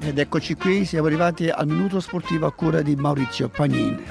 Ed eccoci qui, siamo arrivati al minuto sportivo a cura di Maurizio Pagnin.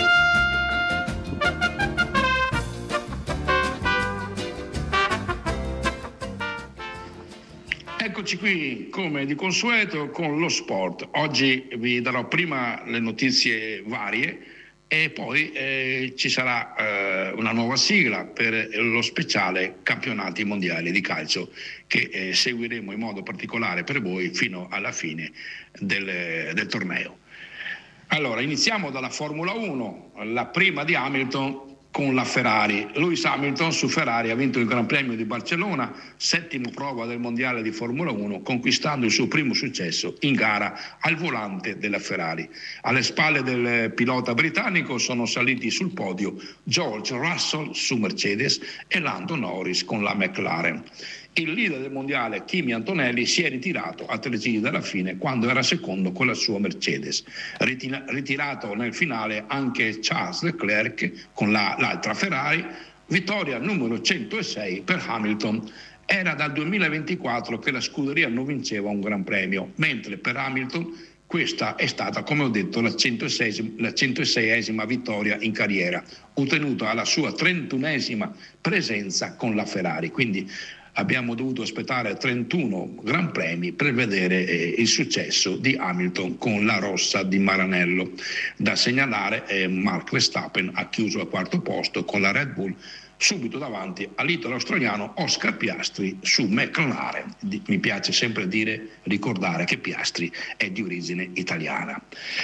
Eccoci qui come di consueto con lo sport. Oggi vi darò prima le notizie varie e poi ci sarà una nuova sigla per lo speciale campionati mondiali di calcio che seguiremo in modo particolare per voi fino alla fine del torneo. Allora, iniziamo dalla Formula 1, la prima di Hamilton con la Ferrari. Lewis Hamilton su Ferrari ha vinto il Gran Premio di Barcellona, settima prova del mondiale di Formula 1, conquistando il suo primo successo in gara al volante della Ferrari. Alle spalle del pilota britannico sono saliti sul podio George Russell su Mercedes e Lando Norris con la McLaren. Il leader del mondiale, Kimi Antonelli, si è ritirato a 3 giri dalla fine quando era secondo con la sua Mercedes. Ritirato nel finale anche Charles Leclerc con l'altra Ferrari, vittoria numero 106 per Hamilton. Era dal 2024 che la scuderia non vinceva un Gran Premio, mentre per Hamilton questa è stata, come ho detto, la 106esima vittoria in carriera, ottenuta alla sua 31esima presenza con la Ferrari. Quindi abbiamo dovuto aspettare 31 Gran Premi per vedere il successo di Hamilton con la rossa di Maranello. Da segnalare Max Verstappen ha chiuso al quarto posto con la Red Bull, subito davanti all'italo australiano Oscar Piastri su McLaren. Mi piace sempre ricordare che Piastri è di origine italiana.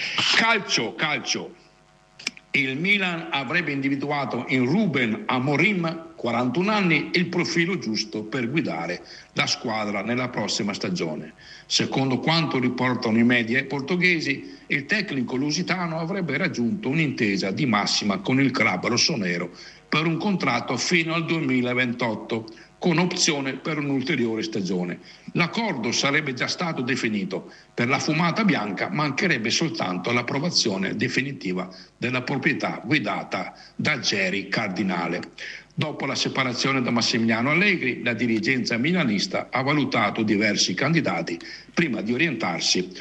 Calcio. Il Milan avrebbe individuato in Ruben Amorim, 41 anni, il profilo giusto per guidare la squadra nella prossima stagione. Secondo quanto riportano i media portoghesi, il tecnico lusitano avrebbe raggiunto un'intesa di massima con il club rossonero per un contratto fino al 2028, con opzione per un'ulteriore stagione. L'accordo sarebbe già stato definito. Per la fumata bianca mancherebbe soltanto l'approvazione definitiva della proprietà guidata da Jerry Cardinale. Dopo la separazione da Massimiliano Allegri, la dirigenza milanista ha valutato diversi candidati prima di orientarsi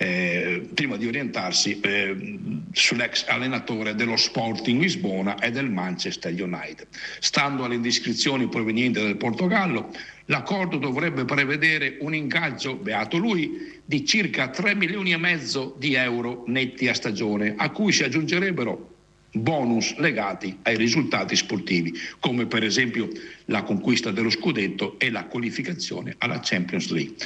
sull'ex allenatore dello Sporting Lisbona e del Manchester United. Stando alle indiscrezioni provenienti dal Portogallo, l'accordo dovrebbe prevedere un ingaggio, beato lui, di circa 3,5 milioni di euro netti a stagione, a cui si aggiungerebbero bonus legati ai risultati sportivi, come per esempio la conquista dello scudetto e la qualificazione alla Champions League.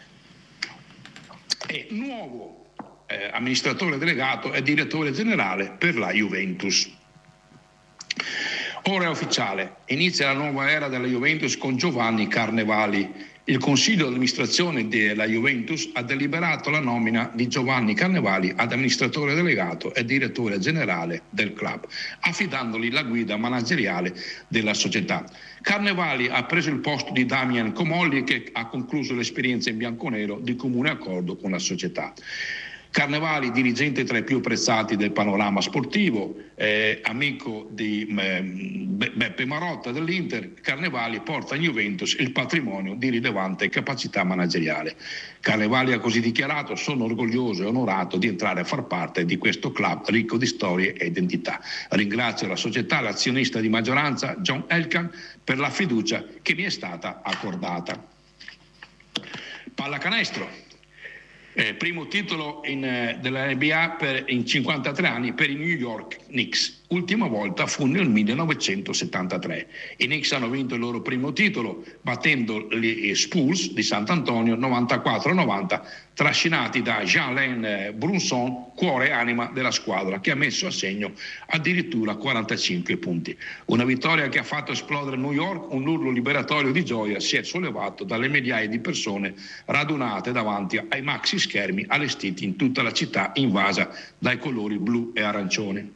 E nuovo amministratore delegato e direttore generale per la Juventus. Ora è ufficiale, inizia la nuova era della Juventus con Giovanni Carnevali. Il Consiglio di amministrazione della Juventus ha deliberato la nomina di Giovanni Carnevali ad amministratore delegato e direttore generale del club, affidandogli la guida manageriale della società. Carnevali ha preso il posto di Damian Comolli, che ha concluso l'esperienza in bianconero di comune accordo con la società. Carnevali, dirigente tra i più apprezzati del panorama sportivo, amico di Beppe Marotta dell'Inter, Carnevali porta in Juventus il patrimonio di rilevante capacità manageriale. Carnevali ha così dichiarato: sono orgoglioso e onorato di entrare a far parte di questo club ricco di storie e identità. Ringrazio la società, l'azionista di maggioranza John Elkann, per la fiducia che mi è stata accordata. Pallacanestro. Primo titolo della NBA in 53 anni per i New York Knicks. Ultima volta fu nel 1973. I Knicks hanno vinto il loro primo titolo battendo gli Spurs di Sant'Antonio 94-90, trascinati da Jalen Brunson, cuore e anima della squadra, che ha messo a segno addirittura 45 punti. Una vittoria che ha fatto esplodere New York. Un urlo liberatorio di gioia si è sollevato dalle migliaia di persone radunate davanti ai maxi schermi allestiti in tutta la città, invasa dai colori blu e arancione.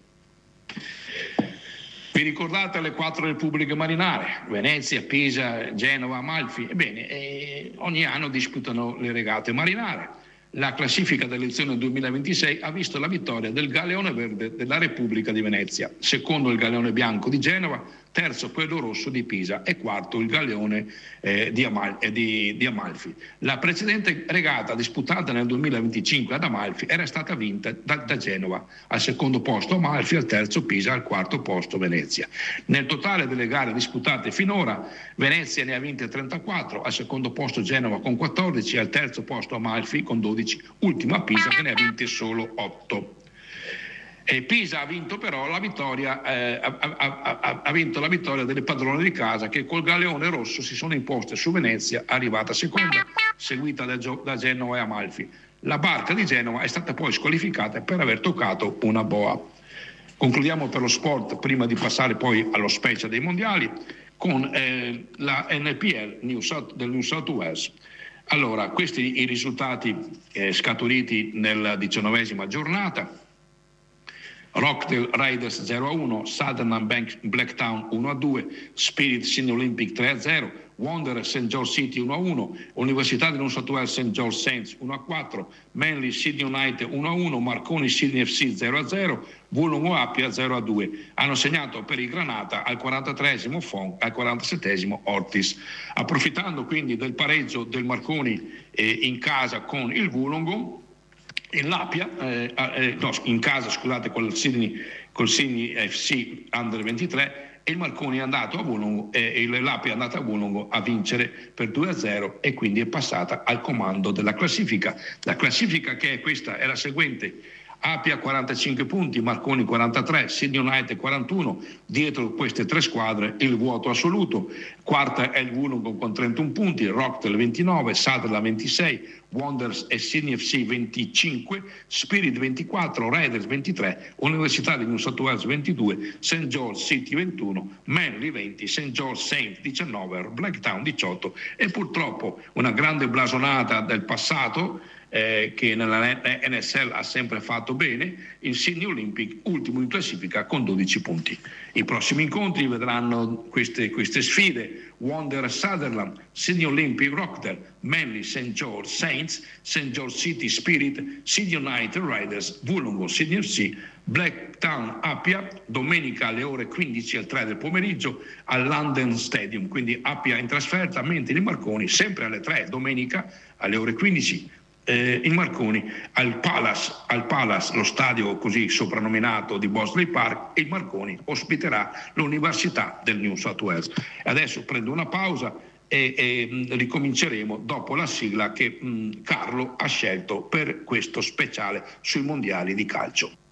Vi ricordate le 4 repubbliche marinare? Venezia, Pisa, Genova, Amalfi? Ebbene, ogni anno disputano le regate marinare. La classifica dell'edizione 2026 ha visto la vittoria del Galeone Verde della Repubblica di Venezia, secondo il Galeone Bianco di Genova, terzo quello rosso di Pisa e quarto il galeone di Amalfi. La precedente regata disputata nel 2025 ad Amalfi era stata vinta da Genova, al secondo posto Amalfi, al terzo Pisa, al quarto posto Venezia. Nel totale delle gare disputate finora Venezia ne ha vinte 34, al secondo posto Genova con 14, al terzo posto Amalfi con 12, ultima Pisa che ne ha vinte solo 8. E Pisa ha vinto però la vittoria, ha vinto la vittoria delle padrone di casa che col galeone rosso si sono imposte su Venezia, arrivata seconda, seguita da Genova e Amalfi. La barca di Genova è stata poi squalificata per aver toccato una boa. Concludiamo per lo sport, prima di passare poi allo special dei mondiali, con la NPL del New South Wales. Allora, questi i risultati scaturiti nella 19ª giornata. Rockdale Raiders 0-1, Sutherland Blacktown 1-2, Spirit Sydney Olympic 3-0, Wanderers St. George City 1-1, Università di New South Wales St. George Saints 1-4, Manly Sydney United 1-1, Marconi Sydney FC 0-0, Wollongong Appia 0-2. Hanno segnato per il Granata al 43esimo Fong, al 47esimo Ortiz. Approfittando quindi del pareggio del Marconi in casa con il Wollongong, l'Appia, in casa scusate col Sydney FC Under 23, e il Marconi è andato a Wollongong e l'Appia è andata a Wollongong a vincere per 2-0 e quindi è passata al comando della classifica. La classifica che è questa è la seguente: Appia 45 punti, Marconi 43, Sydney United 41, dietro queste tre squadre il vuoto assoluto. Quarta è il Wollongong con 31 punti, Rockdale 29, Sutherland 26, Wanderers e Sydney FC 25, Spirit 24, Raiders 23, Università di New South Wales 22, St. George City 21, Manly 20, St. George Saints 19, Blacktown 18 e purtroppo una grande blasonata del passato che nella NSL ha sempre fatto bene, il Sydney Olympic ultimo in classifica con 12 punti. I prossimi incontri vedranno queste sfide: Wanderers Sutherland, Sydney Olympic Rockdale, Manly St. George Saints, St. George City Spirit, Sydney United Raiders, Wollongong Sydney FC, Blacktown Appia, domenica alle ore 15 al 3 del pomeriggio al London Stadium, quindi Appia in trasferta, mentre i Marconi sempre alle 3 domenica alle ore 15 il Marconi al Palace, lo stadio così soprannominato di Bosley Park, e il Marconi ospiterà l'Università del New South Wales. Adesso prendo una pausa e ricominceremo dopo la sigla che Carlo ha scelto per questo speciale sui mondiali di calcio.